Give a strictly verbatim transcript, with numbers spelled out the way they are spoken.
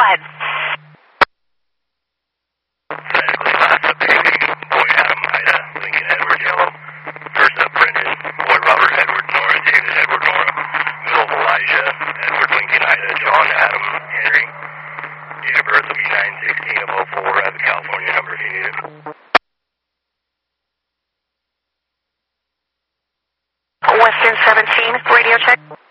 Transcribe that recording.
ahead. Phonetically, last up baby, boy Adam, Ida, Lincoln Edward, Yellow. First up Brendan, boy Robert Edward, Nora, David Edward, Nora. Middle Elijah, Edward, Lincoln, Ida, John, Adam, Henry. Date of birth will be nine sixteen of oh four. I have a California number if you need it. Western seventeen, radio check.